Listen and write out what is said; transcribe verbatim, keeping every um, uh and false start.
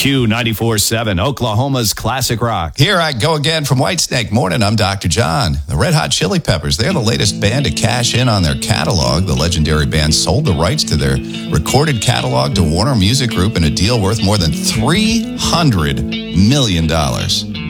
Q ninety-four seven, Oklahoma's classic rock. Here I go again from Whitesnake. Morning, I'm Doctor John. The Red Hot Chili Peppers, they're the latest band to cash in on their catalog. The legendary band sold the rights to their recorded catalog to Warner Music Group in a deal worth more than three hundred million dollars.